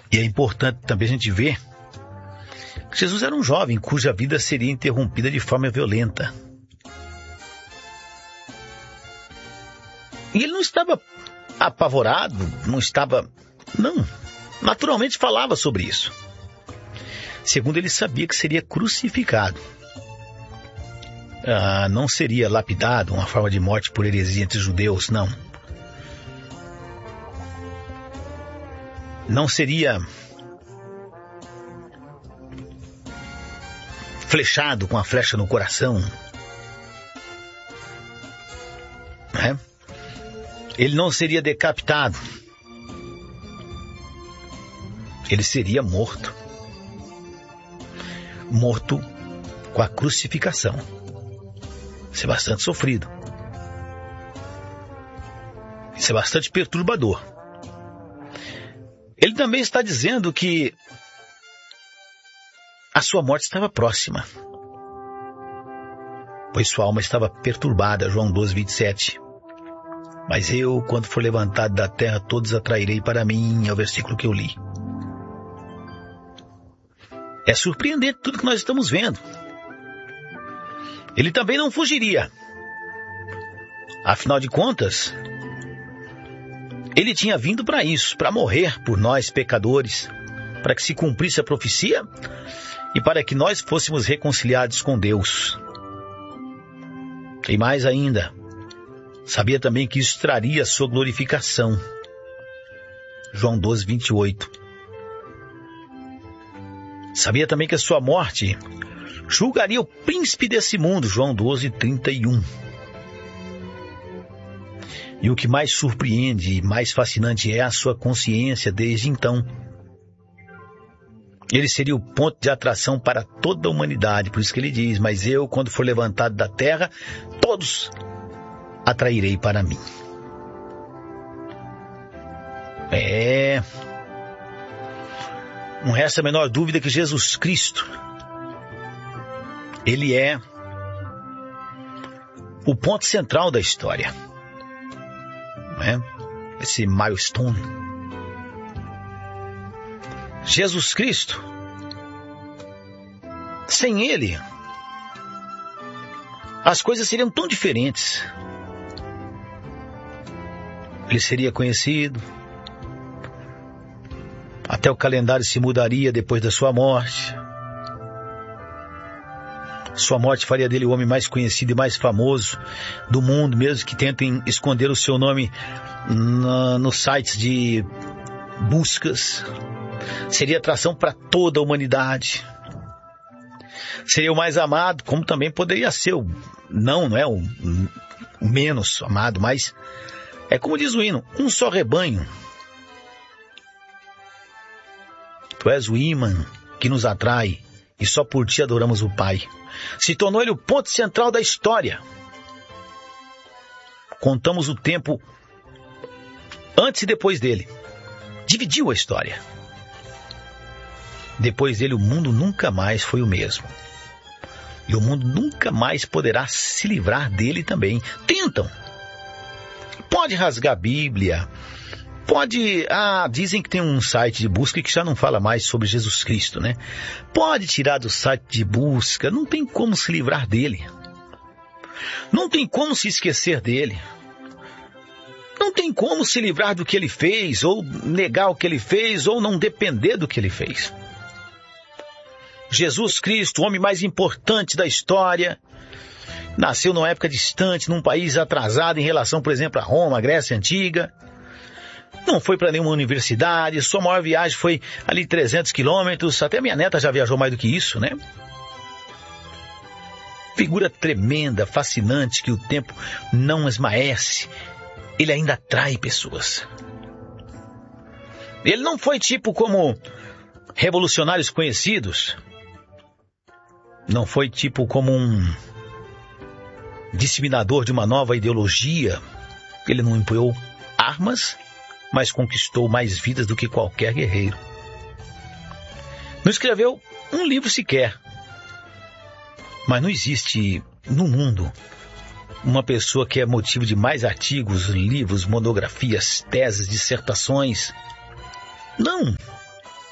E é importante também a gente ver que Jesus era um jovem cuja vida seria interrompida de forma violenta. E ele não estava apavorado, não, naturalmente falava sobre isso. Segundo, ele sabia que seria crucificado. Não seria lapidado, uma forma de morte por heresia entre os judeus, não. Não seria flechado com a flecha no coração. Ele não seria decapitado. Ele seria morto. Morto com a crucificação. Isso é bastante sofrido. Isso é bastante perturbador. Ele também está dizendo que a sua morte estava próxima, pois sua alma estava perturbada, João 12, 27. Mas eu, quando for levantado da terra, todos atrairei para mim, é o versículo que eu li. É surpreendente tudo que nós estamos vendo. Ele também não fugiria. Afinal de contas, ele tinha vindo para isso, para morrer por nós pecadores, para que se cumprisse a profecia e para que nós fôssemos reconciliados com Deus. E mais ainda, sabia também que isso traria a sua glorificação. João 12, 28. Sabia também que a sua morte julgaria o príncipe desse mundo. João 12, 31. E o que mais surpreende e mais fascinante é a sua consciência desde então. Ele seria o ponto de atração para toda a humanidade. Por isso que ele diz, mas eu, quando for levantado da terra, todos atrairei para mim. Não resta a menor dúvida que Jesus Cristo, ele é o ponto central da história. Esse milestone. Jesus Cristo, sem ele, as coisas seriam tão diferentes. Ele seria conhecido, até o calendário se mudaria depois da sua morte. Sua morte faria dele o homem mais conhecido e mais famoso do mundo, mesmo que tentem esconder o seu nome nos sites de buscas. Seria atração para toda a humanidade. Seria o mais amado, como também poderia ser não é o menos amado, mas é como diz o hino, um só rebanho. Tu és o ímã que nos atrai e só por ti adoramos o Pai. Se tornou ele o ponto central da história. Contamos o tempo antes e depois dele. Dividiu a história. Depois dele o mundo nunca mais foi o mesmo. E o mundo nunca mais poderá se livrar dele também. Tentam. Pode rasgar a Bíblia. Pode... dizem que tem um site de busca que já não fala mais sobre Jesus Cristo, né? Pode tirar do site de busca. Não tem como se livrar dele. Não tem como se esquecer dele. Não tem como se livrar do que ele fez, ou negar o que ele fez, ou não depender do que ele fez. Jesus Cristo, o homem mais importante da história, nasceu numa época distante, num país atrasado em relação, por exemplo, a Roma, a Grécia Antiga. Não foi para nenhuma universidade, sua maior viagem foi ali 300 quilômetros, até minha neta já viajou mais do que isso, né? Figura tremenda, fascinante, que o tempo não esmaece, ele ainda atrai pessoas. Ele não foi tipo como revolucionários conhecidos, não foi tipo como um disseminador de uma nova ideologia. Ele não empunhou armas, mas conquistou mais vidas do que qualquer guerreiro. Não escreveu um livro sequer. Mas não existe no mundo uma pessoa que é motivo de mais artigos, livros, monografias, teses, dissertações. Não.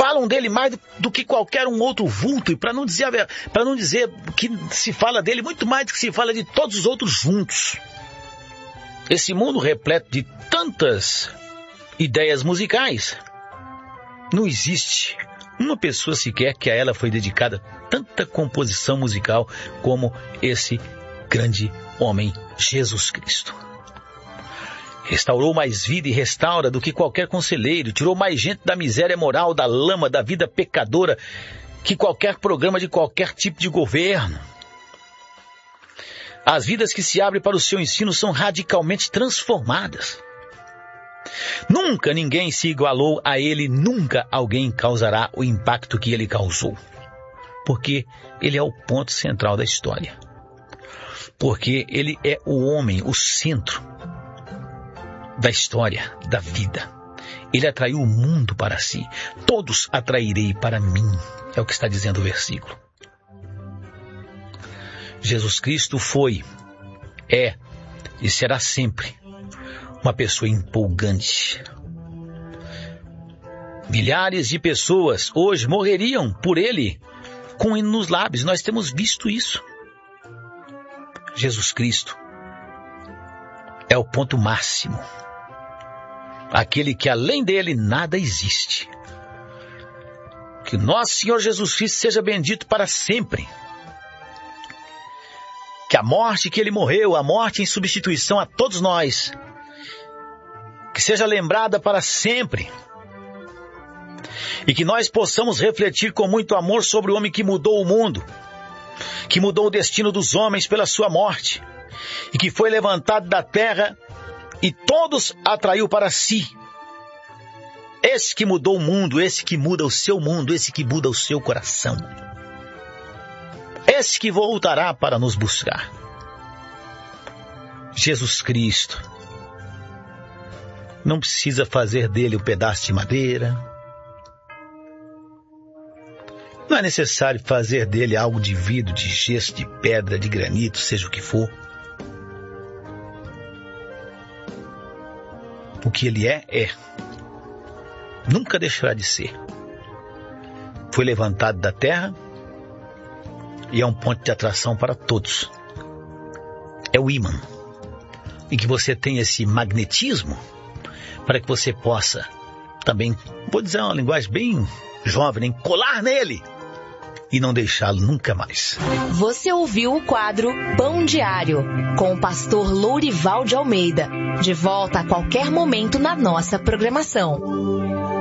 falam dele mais do que qualquer um outro vulto, e para não dizer que se fala dele muito mais do que se fala de todos os outros juntos. Esse mundo repleto de tantas ideias musicais, não existe uma pessoa sequer que a ela foi dedicada tanta composição musical como esse grande homem, Jesus Cristo. Restaurou mais vida e restaura do que qualquer conselheiro, tirou mais gente da miséria moral, da lama, da vida pecadora, que qualquer programa de qualquer tipo de governo. As vidas que se abrem para o seu ensino são radicalmente transformadas. Nunca ninguém se igualou a ele, nunca alguém causará o impacto que ele causou. Porque ele é o ponto central da história. Porque ele é o homem, o centro da história, da vida. Ele atraiu o mundo para si. Todos atrairei para mim, é o que está dizendo o versículo. Jesus Cristo foi, é e será sempre uma pessoa empolgante. Milhares de pessoas hoje morreriam por ele com hino nos lábios. Nós temos visto isso. Jesus Cristo é o ponto máximo. Aquele que além dele nada existe. Que nosso Senhor Jesus Cristo seja bendito para sempre. Que a morte que ele morreu, a morte em substituição a todos nós, que seja lembrada para sempre. E que nós possamos refletir com muito amor sobre o homem que mudou o mundo, que mudou o destino dos homens pela sua morte, e que foi levantado da terra e todos atraiu para si. Esse que mudou o mundo, esse que muda o seu mundo, esse que muda o seu coração. Esse que voltará para nos buscar. Jesus Cristo. Não precisa fazer dele um pedaço de madeira. Não é necessário fazer dele algo de vidro, de gesso, de pedra, de granito, seja o que for. O que ele é. Nunca deixará de ser. Foi levantado da terra e é um ponto de atração para todos. É o ímã. E que você tenha esse magnetismo para que você possa também, vou dizer uma linguagem bem jovem, colar nele e não deixá-lo nunca mais. Você ouviu o quadro Pão Diário, com o pastor Lourival de Almeida. De volta a qualquer momento na nossa programação.